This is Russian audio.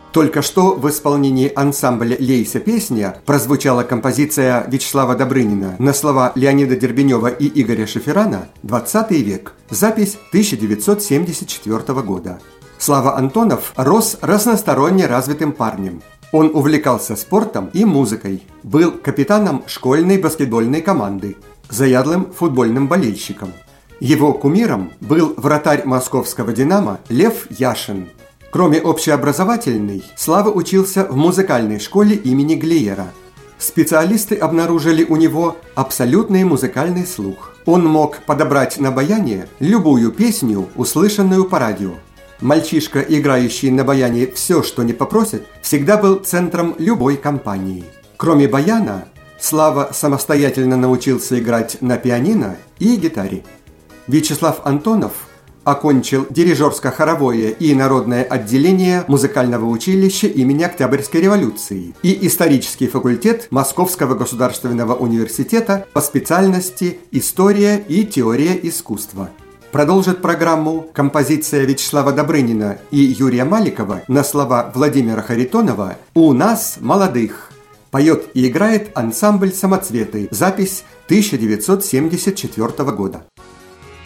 Только что в исполнении ансамбля «Лейся песня» прозвучала композиция Вячеслава Добрынина на слова Леонида Дербенева и Игоря Шеферана «20 век». Запись 1974 года. Слава Антонов рос разносторонне развитым парнем. Он увлекался спортом и музыкой, был капитаном школьной баскетбольной команды, заядлым футбольным болельщиком. Его кумиром был вратарь московского «Динамо» Лев Яшин. Кроме общеобразовательной, Слава учился в музыкальной школе имени Глиера. Специалисты обнаружили у него абсолютный музыкальный слух. Он мог подобрать на баяне любую песню, услышанную по радио. Мальчишка, играющий на баяне все, что не попросит, всегда был центром любой компании. Кроме баяна, Слава самостоятельно научился играть на пианино и гитаре. Вячеслав Антонов окончил дирижерско-хоровое и народное отделение музыкального училища имени Октябрьской революции и исторический факультет Московского государственного университета по специальности «История и теория искусства». Продолжит программу композиция Вячеслава Добрынина и Юрия Маликова на слова Владимира Харитонова «У нас молодых». Поет и играет ансамбль «Самоцветы». Запись 1974 года.